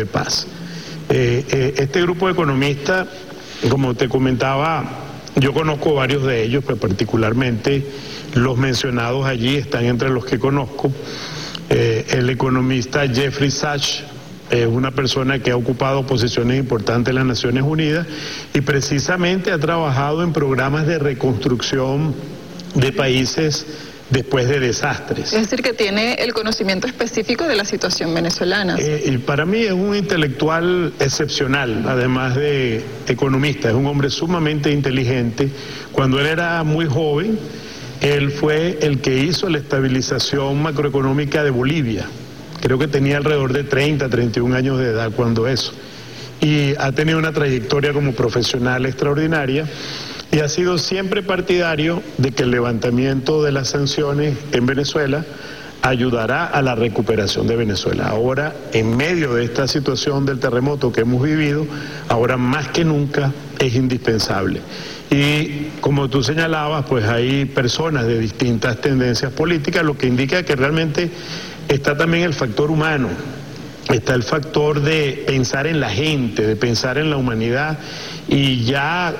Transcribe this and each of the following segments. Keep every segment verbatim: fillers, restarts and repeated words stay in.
de paz. Eh, eh, este grupo de economistas, como te comentaba, yo conozco varios de ellos, pero particularmente los mencionados allí están entre los que conozco. Eh, el economista Jeffrey Sachs es una persona que ha ocupado posiciones importantes en las Naciones Unidas y precisamente ha trabajado en programas de reconstrucción de países después de desastres. Es decir, que tiene el conocimiento específico de la situación venezolana. Eh, y para mí es un intelectual excepcional, además de economista, es un hombre sumamente inteligente. Cuando él era muy joven, él fue el que hizo la estabilización macroeconómica de Bolivia. Creo que tenía alrededor de treinta, treinta y un años de edad cuando eso. Y ha tenido una trayectoria como profesional extraordinaria y ha sido siempre partidario de que el levantamiento de las sanciones en Venezuela ayudará a la recuperación de Venezuela. Ahora, en medio de esta situación del terremoto que hemos vivido, ahora más que nunca es indispensable. Y como tú señalabas, pues hay personas de distintas tendencias políticas, lo que indica que realmente está también el factor humano, está el factor de pensar en la gente, de pensar en la humanidad, y ya,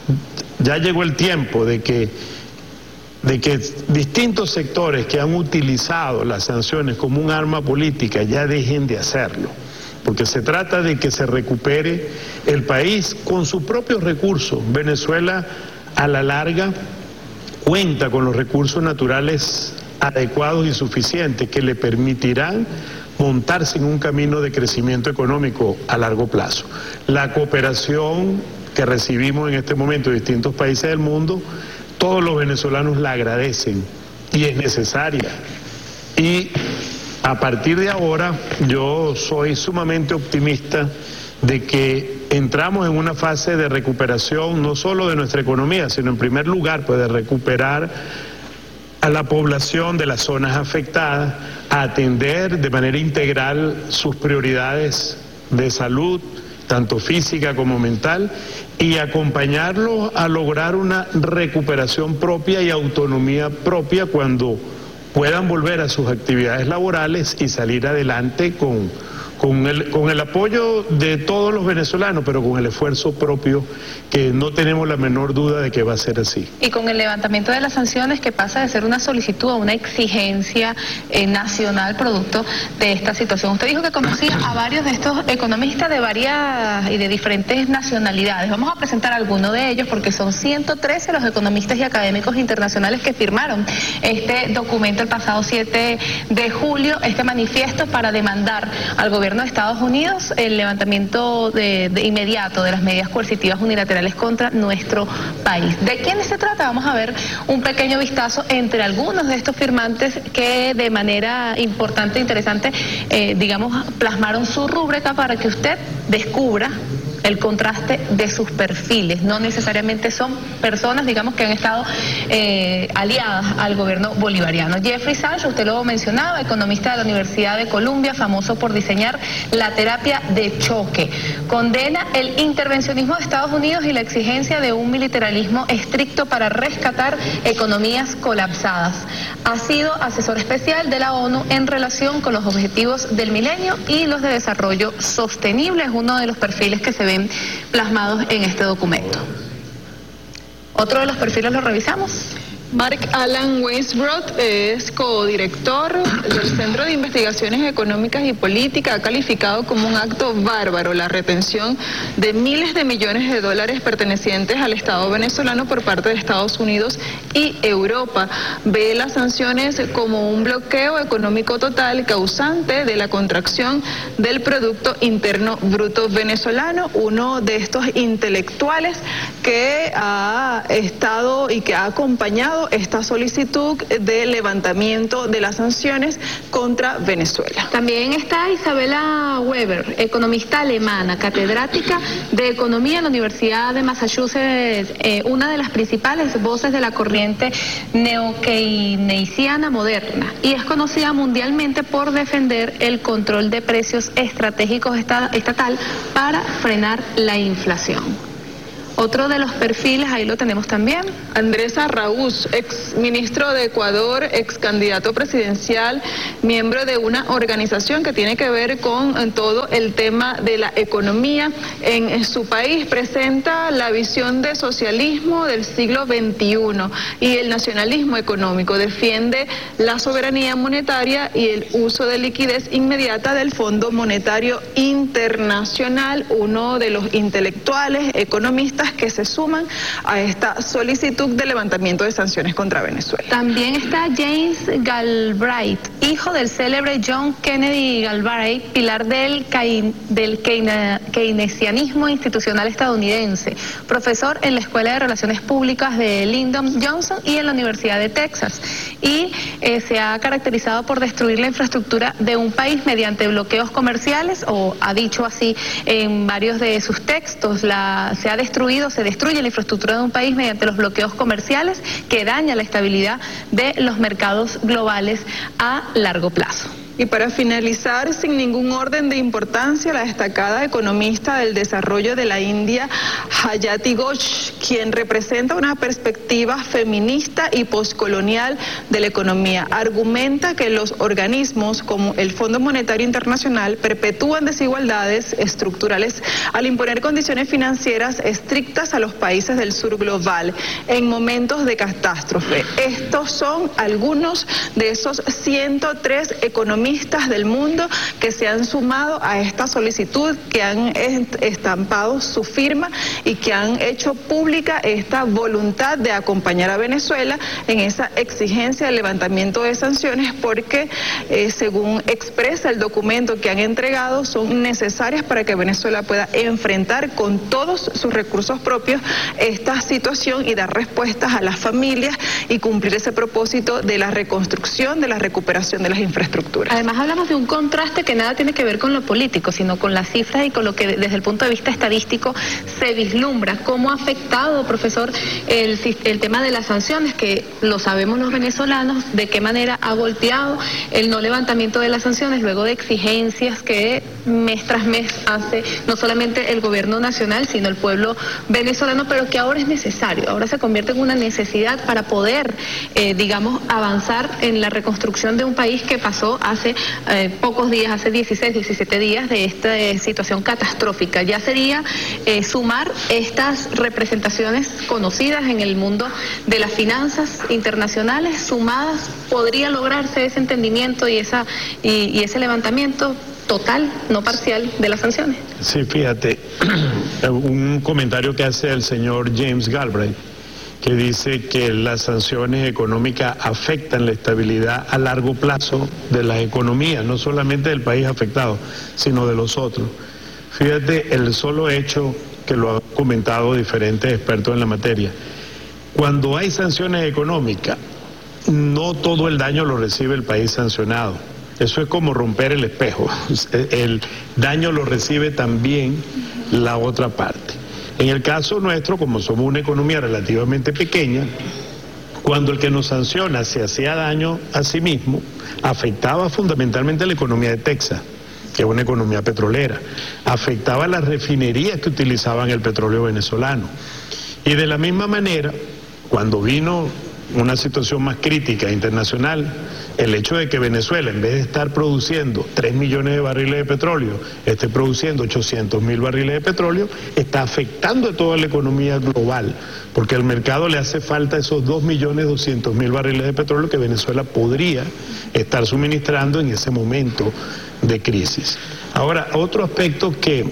ya llegó el tiempo de que, de que distintos sectores que han utilizado las sanciones como un arma política ya dejen de hacerlo, porque se trata de que se recupere el país con sus propios recursos. Venezuela, a la larga, cuenta con los recursos naturales adecuados y suficientes que le permitirán montarse en un camino de crecimiento económico a largo plazo. La cooperación que recibimos en este momento de distintos países del mundo, todos los venezolanos la agradecen y es necesaria. Y a partir de ahora yo soy sumamente optimista de que entramos en una fase de recuperación no solo de nuestra economía, sino en primer lugar pues de recuperar a la población de las zonas afectadas, a atender de manera integral sus prioridades de salud, tanto física como mental, y acompañarlos a lograr una recuperación propia y autonomía propia cuando puedan volver a sus actividades laborales y salir adelante con, con, el, con el apoyo de todos los venezolanos, pero con el esfuerzo propio, que no tenemos la menor duda de que va a ser así. Y con el levantamiento de las sanciones, que pasa de ser una solicitud a una exigencia eh, nacional producto de esta situación. Usted dijo que conocía a varios de estos economistas de varias y de diferentes nacionalidades. Vamos a presentar algunos de ellos porque son ciento trece los economistas y académicos internacionales que firmaron este documento el pasado siete de julio, este manifiesto para demandar al gobierno de Estados Unidos el levantamiento de, de inmediato de las medidas coercitivas unilaterales contra nuestro país. ¿De quiénes se trata? Vamos a ver un pequeño vistazo entre algunos de estos firmantes que de manera importante e interesante, eh, digamos, plasmaron su rúbrica para que usted descubra el contraste de sus perfiles. No necesariamente son personas, digamos, que han estado eh, aliadas al gobierno bolivariano. Jeffrey Sachs, usted lo mencionaba, economista de la Universidad de Columbia, famoso por diseñar la terapia de choque. Condena el intervencionismo de Estados Unidos y la exigencia de un militarismo estricto para rescatar economías colapsadas. Ha sido asesor especial de la ONU en relación con los objetivos del milenio y los de desarrollo sostenible. Es uno de los perfiles que se ven plasmados en este documento. Otro de los perfiles lo revisamos. Mark Alan Weisbrot es codirector del Centro de Investigaciones Económicas y Políticas. Ha calificado como un acto bárbaro la retención de miles de millones de dólares pertenecientes al Estado venezolano por parte de Estados Unidos y Europa. Ve las sanciones como un bloqueo económico total causante de la contracción del Producto Interno Bruto venezolano. Uno de estos intelectuales que ha estado y que ha acompañado esta solicitud de levantamiento de las sanciones contra Venezuela. También está Isabella Weber, economista alemana, catedrática de Economía en la Universidad de Massachusetts, eh, una de las principales voces de la corriente neokeynesiana moderna, y es conocida mundialmente por defender el control de precios estratégicos estatal para frenar la inflación. Otro de los perfiles, ahí lo tenemos también. Andrés Araúz, ex ministro de Ecuador, ex candidato presidencial, miembro de una organización que tiene que ver con todo el tema de la economía en su país, presenta la visión de socialismo del siglo veintiuno y el nacionalismo económico. Defiende la soberanía monetaria y el uso de liquidez inmediata del Fondo Monetario Internacional, uno de los intelectuales, economistas que se suman a esta solicitud de levantamiento de sanciones contra Venezuela. También está James Galbraith, hijo del célebre John Kennedy Galbraith, pilar del, del keynesianismo institucional estadounidense, profesor en la Escuela de Relaciones Públicas de Lyndon Johnson y en la Universidad de Texas, y eh, se ha caracterizado por destruir la infraestructura de un país mediante bloqueos comerciales, o ha dicho así en varios de sus textos, la, se ha destruido, se destruye la infraestructura de un país mediante los bloqueos comerciales que daña la estabilidad de los mercados globales a largo plazo. Y para finalizar, sin ningún orden de importancia, la destacada economista del desarrollo de la India, Hayati Ghosh, quien representa una perspectiva feminista y poscolonial de la economía, argumenta que los organismos como el Fondo Monetario Internacional perpetúan desigualdades estructurales al imponer condiciones financieras estrictas a los países del sur global en momentos de catástrofe. Estos son algunos de esos ciento tres economistas del mundo que se han sumado a esta solicitud, que han estampado su firma y que han hecho pública esta voluntad de acompañar a Venezuela en esa exigencia de levantamiento de sanciones, porque eh, según expresa el documento que han entregado, son necesarias para que Venezuela pueda enfrentar con todos sus recursos propios esta situación y dar respuestas a las familias y cumplir ese propósito de la reconstrucción, de la recuperación de las infraestructuras. Además hablamos de un contraste que nada tiene que ver con lo político, sino con las cifras y con lo que desde el punto de vista estadístico se vislumbra. ¿Cómo ha afectado, profesor, el, el tema de las sanciones, que lo sabemos los venezolanos, de qué manera ha golpeado el no levantamiento de las sanciones luego de exigencias que mes tras mes hace no solamente el gobierno nacional, sino el pueblo venezolano, pero que ahora es necesario, ahora se convierte en una necesidad para poder, eh, digamos, avanzar en la reconstrucción de un país que pasó hace eh, pocos días, hace dieciséis, diecisiete días de esta eh, situación catastrófica? Ya sería eh, sumar estas representaciones conocidas en el mundo de las finanzas internacionales, sumadas, podría lograrse ese entendimiento y, esa, y, y ese levantamiento total, no parcial, de las sanciones. Sí, fíjate, un comentario que hace el señor James Galbraith, que dice que las sanciones económicas afectan la estabilidad a largo plazo de la economía, no solamente del país afectado, sino de los otros. Fíjate el solo hecho, que lo han comentado diferentes expertos en la materia, cuando hay sanciones económicas, no todo el daño lo recibe el país sancionado. Eso es como romper el espejo, el daño lo recibe también la otra parte. En el caso nuestro, como somos una economía relativamente pequeña, cuando el que nos sanciona se hacía daño a sí mismo, afectaba fundamentalmente la economía de Texas, que es una economía petrolera, afectaba las refinerías que utilizaban el petróleo venezolano. Y de la misma manera, cuando vino una situación más crítica internacional, el hecho de que Venezuela, en vez de estar produciendo tres millones de barriles de petróleo, esté produciendo ochocientos mil barriles de petróleo, está afectando a toda la economía global, porque al mercado le hace falta esos dos millones doscientos mil barriles de petróleo que Venezuela podría estar suministrando en ese momento de crisis. Ahora, otro aspecto que,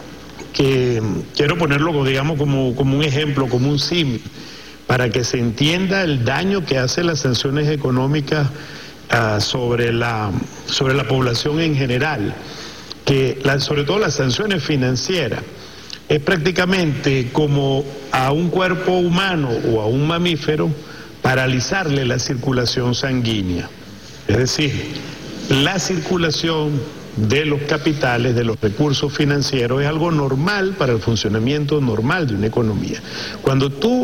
que quiero ponerlo, digamos, como, como un ejemplo, como un símil, para que se entienda el daño que hacen las sanciones económicas uh, sobre, la, sobre la población en general, que la, sobre todo las sanciones financieras, es prácticamente como a un cuerpo humano o a un mamífero paralizarle la circulación sanguínea. Es decir, la circulación de los capitales, de los recursos financieros, es algo normal para el funcionamiento normal de una economía. Cuando tú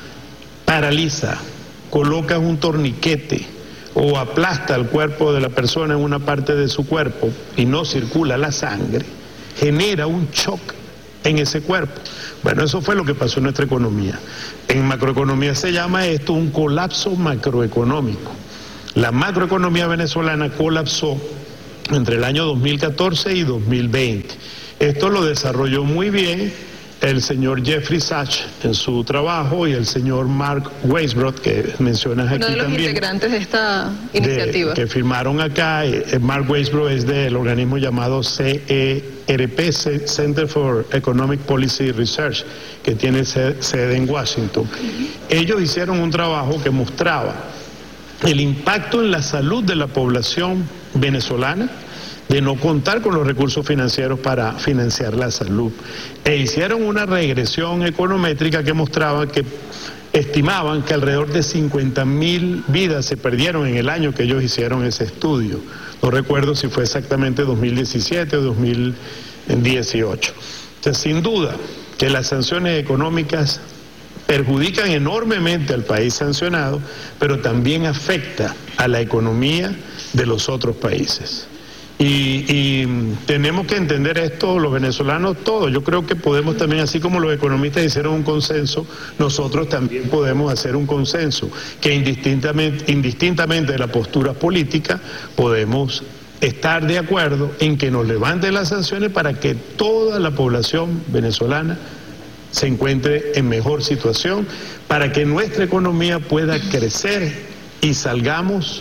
paraliza, colocas un torniquete o aplasta el cuerpo de la persona en una parte de su cuerpo y no circula la sangre, genera un shock en ese cuerpo. Bueno, eso fue lo que pasó en nuestra economía. En macroeconomía se llama esto un colapso macroeconómico. La macroeconomía venezolana colapsó entre el año dos mil catorce y dos mil veinte. Esto lo desarrolló muy bien el señor Jeffrey Sachs en su trabajo y el señor Mark Weisbrot, que mencionas aquí también. Uno de los integrantes de esta iniciativa. De, que firmaron acá. Eh, Mark Weisbrot es del organismo llamado C E R P, Center for Economic Policy Research, que tiene sede en Washington. Uh-huh. Ellos hicieron un trabajo que mostraba el impacto en la salud de la población venezolana de no contar con los recursos financieros para financiar la salud. E hicieron una regresión econométrica que mostraba que estimaban que alrededor de cincuenta mil vidas se perdieron en el año que ellos hicieron ese estudio. No recuerdo si fue exactamente dos mil diecisiete o dos mil dieciocho. Entonces, sin duda que las sanciones económicas perjudican enormemente al país sancionado, pero también afecta a la economía de los otros países. Y, y tenemos que entender esto, los venezolanos todos. Yo creo que podemos también, así como los economistas hicieron un consenso, nosotros también podemos hacer un consenso, que indistintamente, indistintamente de la postura política, podemos estar de acuerdo en que nos levanten las sanciones para que toda la población venezolana se encuentre en mejor situación, para que nuestra economía pueda crecer y salgamos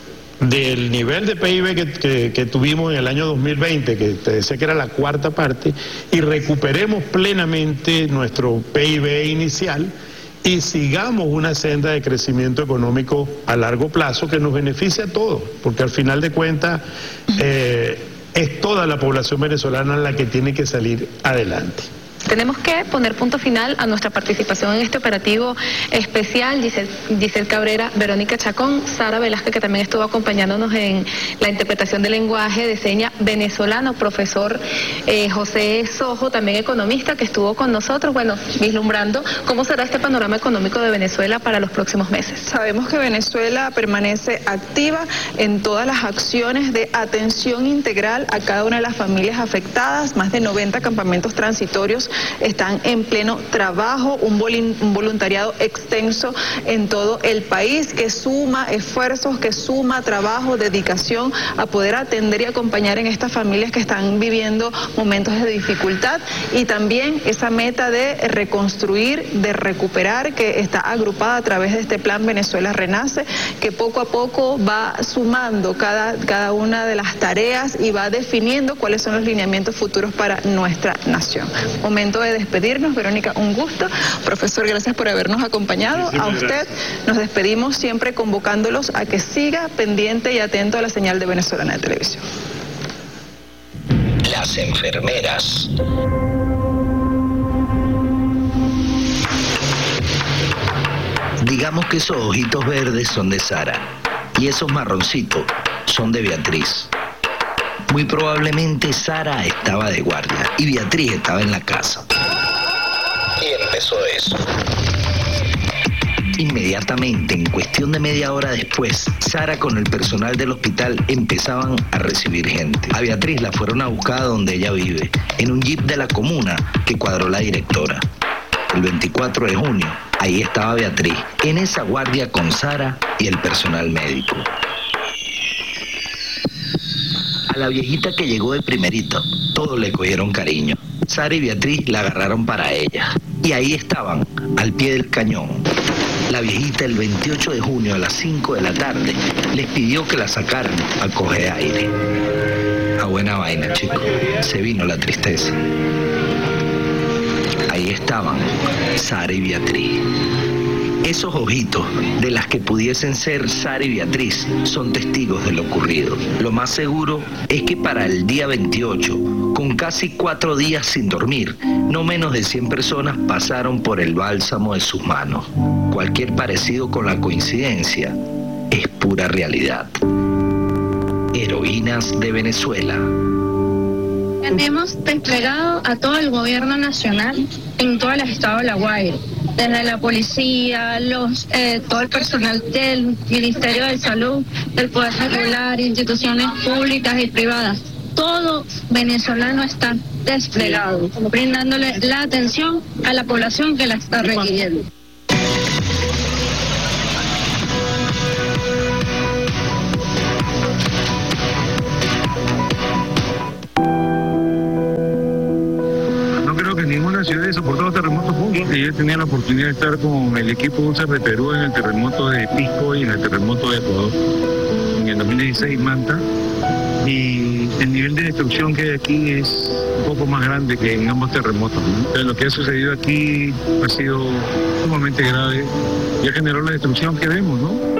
del nivel de P I B que, que, que tuvimos en el año dos mil veinte, que te decía que era la cuarta parte, y recuperemos plenamente nuestro P I B inicial y sigamos una senda de crecimiento económico a largo plazo que nos beneficie a todos, porque al final de cuentas eh, es toda la población venezolana la que tiene que salir adelante. Tenemos que poner punto final a nuestra participación en este operativo especial. Giselle, Giselle Cabrera, Verónica Chacón, Sara Velázquez, que también estuvo acompañándonos en la interpretación del lenguaje de señas venezolano, profesor eh, José Sojo, también economista, que estuvo con nosotros, bueno, vislumbrando cómo será este panorama económico de Venezuela para los próximos meses. Sabemos que Venezuela permanece activa en todas las acciones de atención integral a cada una de las familias afectadas. Más de noventa campamentos transitorios están en pleno trabajo, un, volin, un voluntariado extenso en todo el país que suma esfuerzos, que suma trabajo, dedicación a poder atender y acompañar en estas familias que están viviendo momentos de dificultad, y también esa meta de reconstruir, de recuperar, que está agrupada a través de este plan Venezuela Renace, que poco a poco va sumando cada, cada una de las tareas y va definiendo cuáles son los lineamientos futuros para nuestra nación. Momento de despedirnos. Verónica, un gusto. Profesor, gracias por habernos acompañado. A usted nos despedimos siempre convocándolos a que siga pendiente y atento a la señal de Venezolana de Televisión. Las enfermeras. Digamos que esos ojitos verdes son de Sara y esos marroncitos son de Beatriz. Muy probablemente Sara estaba de guardia y Beatriz estaba en la casa. Y empezó eso. Inmediatamente, en cuestión de media hora después, Sara con el personal del hospital empezaban a recibir gente. A Beatriz la fueron a buscar a donde ella vive, en un jeep de la comuna que cuadró la directora. El veinticuatro de junio, ahí estaba Beatriz, en esa guardia con Sara y el personal médico. A la viejita que llegó de primerito, todos le cogieron cariño. Sara y Beatriz la agarraron para ella. Y ahí estaban, al pie del cañón. La viejita el veintiocho de junio a las cinco de la tarde les pidió que la sacaran a coger aire. A buena vaina, chicos. Se vino la tristeza. Ahí estaban, Sara y Beatriz. Esos ojitos, de las que pudiesen ser Sara y Beatriz, son testigos de lo ocurrido. Lo más seguro es que para el día veintiocho, con casi cuatro días sin dormir, no menos de cien personas pasaron por el bálsamo de sus manos. Cualquier parecido con la coincidencia es pura realidad. Heroínas de Venezuela. Hemos desplegado a todo el gobierno nacional en todo el estado de La Guaira, desde la policía, los, eh, todo el personal del Ministerio de Salud, del Poder Regular, instituciones públicas y privadas. todo venezolano está desplegado, brindándole la atención a la población que la está requiriendo. Ninguna ciudad ha soportado terremotos juntos, y yo tenía la oportunidad de estar con el equipo U S A R de Perú en el terremoto de Pisco y en el terremoto de Ecuador en el dos mil dieciséis, Manta, y el nivel de destrucción que hay aquí es un poco más grande que en ambos terremotos, ¿no? Pero lo que ha sucedido aquí ha sido sumamente grave y ha generado la destrucción que vemos, ¿no?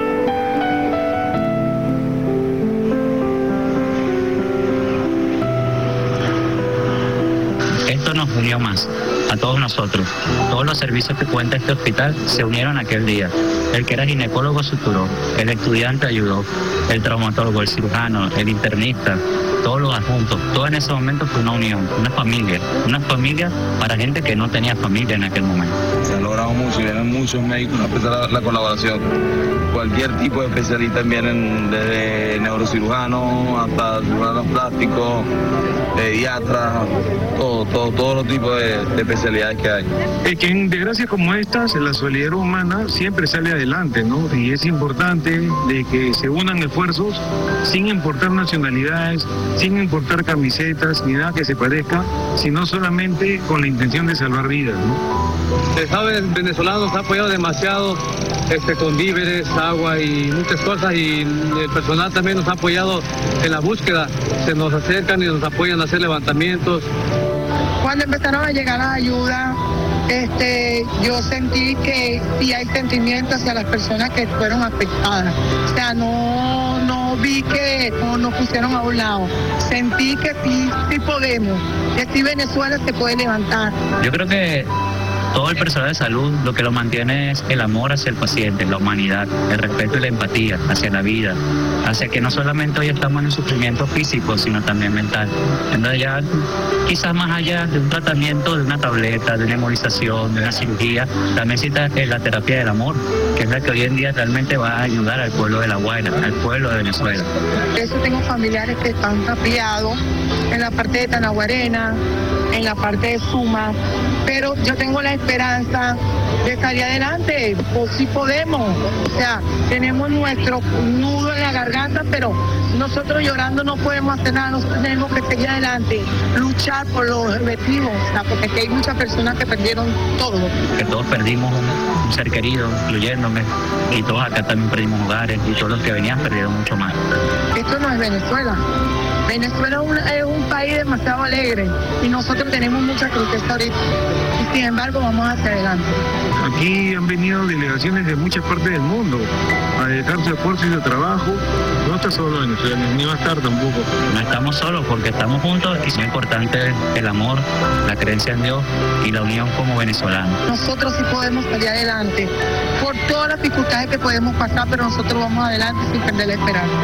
Esto nos unió más, a todos nosotros. Todos los servicios que cuenta este hospital se unieron aquel día. El que era ginecólogo suturó, el estudiante ayudó, el traumatólogo, el cirujano, el internista, todos los adjuntos. Todo en ese momento fue una unión, una familia. Una familia para gente que no tenía familia en aquel momento. Se ha logrado mucho, vienen muchos médicos a prestar la, la colaboración. Cualquier tipo de especialistas vienen, desde neurocirujanos hasta cirujanos plásticos, pediatras, todo, todo, todos los tipos de, de especialidades que hay. Es que en desgracias como estas, la solidaridad humana siempre sale adelante, ¿no? Y es importante de que se unan esfuerzos sin importar nacionalidades, sin importar camisetas ni nada que se parezca, sino solamente con la intención de salvar vidas, ¿no? El Estado venezolano nos ha apoyado demasiado este, con víveres, agua y muchas cosas, y el personal también nos ha apoyado en la búsqueda. Se nos acercan y nos apoyan a hacer levantamientos. Cuando empezaron a llegar las ayudas, este, yo sentí que sí hay sentimientos hacia las personas que fueron afectadas. O sea, no, no vi que no, nos pusieron a un lado. Sentí que sí, sí podemos, que sí Venezuela se puede levantar. Yo creo que todo el personal de salud lo que lo mantiene es el amor hacia el paciente, la humanidad, el respeto y la empatía hacia la vida, hacia que no solamente hoy estamos en el sufrimiento físico, sino también mental. Entonces ya quizás más allá de un tratamiento, de una tableta, de una hemolización, de una cirugía, también necesita la terapia del amor, que es la que hoy en día realmente va a ayudar al pueblo de La Guaira, al pueblo de Venezuela. Eso tengo familiares que están tapiados en la parte de Tanaguarena, en la parte de Suma, pero yo tengo la esperanza de salir adelante, pues sí podemos. O sea, tenemos nuestro nudo en la garganta, pero nosotros llorando no podemos hacer nada, nosotros tenemos que seguir adelante, luchar por los objetivos, o sea, porque aquí hay muchas personas que perdieron todo. Que todos perdimos un, un ser querido, incluyéndome, y todos acá también perdimos hogares, y todos los que venían perdieron mucho más. Esto no es Venezuela. Venezuela es un, es un país demasiado alegre y nosotros tenemos mucha tristeza ahorita, y sin embargo vamos hacia adelante. Aquí han venido delegaciones de muchas partes del mundo a dedicar su esfuerzo y su trabajo. No está solo Venezuela, ni va a estar tampoco. No estamos solos porque estamos juntos, y es muy importante el amor, la creencia en Dios y la unión como venezolanos. Nosotros sí podemos salir adelante por todas las dificultades que podemos pasar, pero nosotros vamos adelante sin perder la esperanza.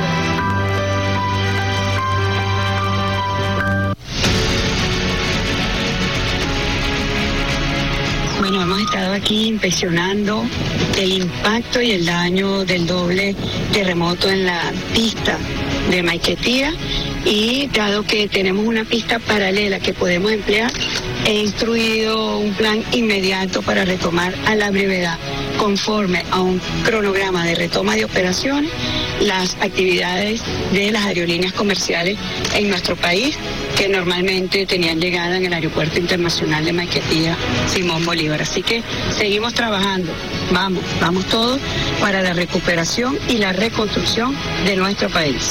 Bueno, hemos estado aquí inspeccionando el impacto y el daño del doble terremoto en la pista de Maiquetía, y dado que tenemos una pista paralela que podemos emplear, he instruido un plan inmediato para retomar a la brevedad, conforme a un cronograma de retoma de operaciones, las actividades de las aerolíneas comerciales en nuestro país, que normalmente tenían llegada en el Aeropuerto Internacional de Maiquetía Simón Bolívar. Así que seguimos trabajando, vamos, vamos todos para la recuperación y la reconstrucción de nuestro país.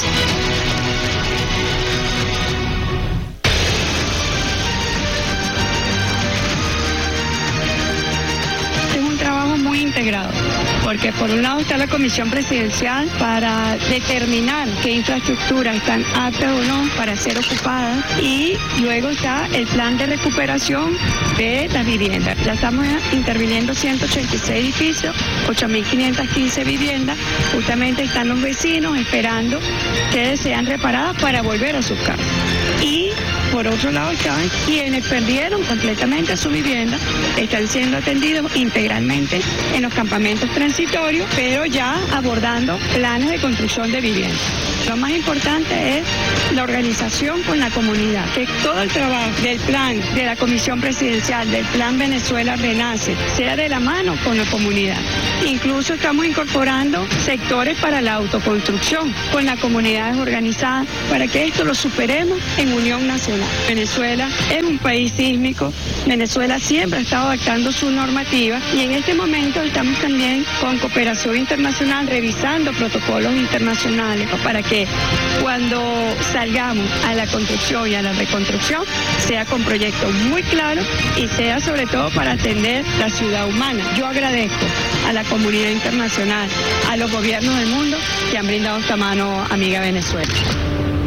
Es un trabajo muy integrado, porque por un lado está la Comisión Presidencial para determinar qué infraestructuras están aptas o no para ser ocupadas, y luego está el plan de recuperación de las viviendas. Ya estamos interviniendo ciento ochenta y seis edificios, ocho mil quinientas quince viviendas. Justamente están los vecinos esperando que sean reparadas para volver a sus casas. Y por otro lado están quienes perdieron completamente su vivienda, están siendo atendidos integralmente en los campamentos transitorios, pero ya abordando planes de construcción de vivienda. Lo más importante es la organización con la comunidad, que todo el trabajo del plan de la Comisión Presidencial, del Plan Venezuela Renace, sea de la mano con la comunidad. Incluso estamos incorporando sectores para la autoconstrucción con las comunidades organizadas para que esto lo superemos en unión nacional. Venezuela es un país sísmico, Venezuela siempre ha estado adaptando su normativa y en este momento estamos también con cooperación internacional revisando protocolos internacionales para que cuando salgamos a la construcción y a la reconstrucción sea con proyectos muy claros y sea sobre todo para atender la ciudad humana. Yo agradezco a la comunidad internacional, a los gobiernos del mundo que han brindado esta mano amiga a Venezuela.